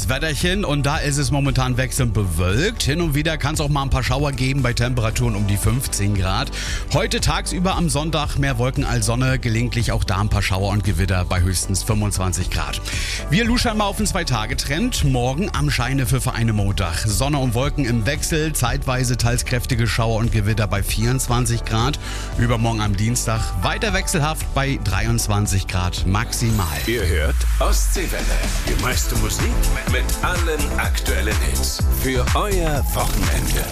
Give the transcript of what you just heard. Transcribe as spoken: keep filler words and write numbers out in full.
das Wetterchen und da ist es momentan wechselnd bewölkt. Hin und wieder kann es auch mal ein paar Schauer geben bei Temperaturen um die fünfzehn Grad. Heute tagsüber am Sonntag mehr Wolken als Sonne, gelegentlich auch da ein paar Schauer und Gewitter bei höchstens fünfundzwanzig Grad. Wir luschern mal auf den Zwei-Tage-Trend. Morgen am Scheinefiffe eine Montag. Sonne und Wolken im Wechsel, zeitweise teils kräftige Schauer und Gewitter bei vierundzwanzig Grad. Übermorgen am Dienstag weiter wechselhaft bei dreiundzwanzig Grad maximal. Ihr hört Ostseewelle. Die meiste Musik mit allen aktuellen Hits. Für euer Wochenende.